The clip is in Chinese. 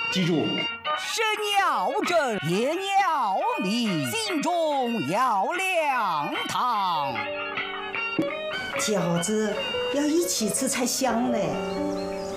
记住， 身要正，言要明，心中要亮堂。 饺子要一起吃才香嘞。